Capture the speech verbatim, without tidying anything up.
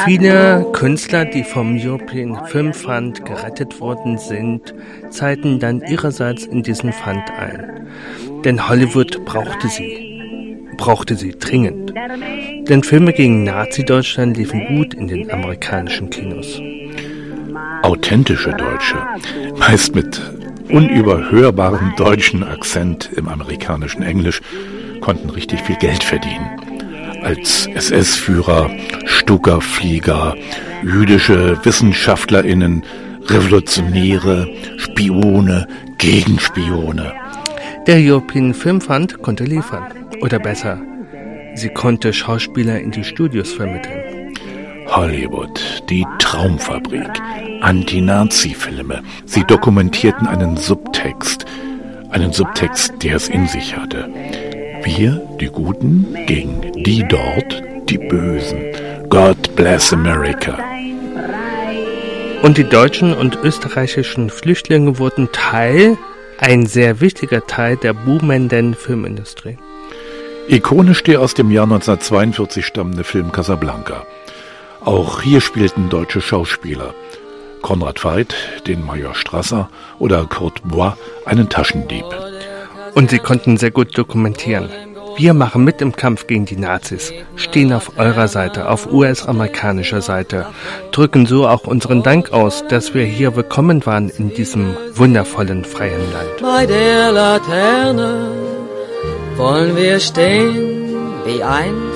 Viele Künstler, die vom European Film Fund gerettet worden sind, zahlten dann ihrerseits in diesen Fund ein. Denn Hollywood brauchte sie. Brauchte sie dringend. Denn Filme gegen Nazi-Deutschland liefen gut in den amerikanischen Kinos. Authentische Deutsche, meist mit unüberhörbarem deutschen Akzent im amerikanischen Englisch, konnten richtig viel Geld verdienen. Als S S-Führer, Stuckerflieger, jüdische WissenschaftlerInnen, Revolutionäre, Spione, Gegenspione. Der European Film Fund konnte liefern. Oder besser, sie konnte Schauspieler in die Studios vermitteln. Hollywood, die Traumfabrik, Anti-Nazi-Filme. Sie dokumentierten einen Subtext, einen Subtext, der es in sich hatte. Wir, die Guten, gegen die dort, die Bösen. God bless America. Und die deutschen und österreichischen Flüchtlinge wurden Teil, ein sehr wichtiger Teil der boomenden Filmindustrie. Ikonisch der aus dem Jahr neunzehnhundertzweiundvierzig stammende Film Casablanca. Auch hier spielten deutsche Schauspieler. Konrad Veidt, den Major Strasser, oder Kurt Bois, einen Taschendieb. Und sie konnten sehr gut dokumentieren. Wir machen mit im Kampf gegen die Nazis, stehen auf eurer Seite, auf U S-amerikanischer Seite, drücken so auch unseren Dank aus, dass wir hier willkommen waren in diesem wundervollen freien Land. Bei der Laterne wollen wir stehen wie einst